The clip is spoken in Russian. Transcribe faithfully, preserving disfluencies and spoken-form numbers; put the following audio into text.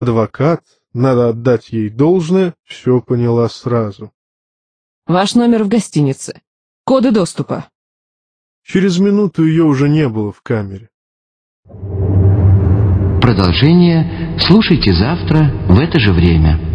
Адвокат, надо отдать ей должное, все поняла сразу. Ваш номер в гостинице. Коды доступа. Через минуту ее уже не было в камере. Продолжение слушайте завтра в это же время.